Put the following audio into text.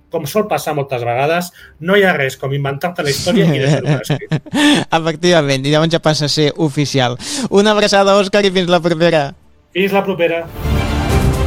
com sol passar moltes vegades, no hi ha res com inventar-te la història i deixar-ho per escrit. Efectivament, i llavors ja passa a ser oficial. Una abraçada, Òscar, i fins la propera. Fins la propera.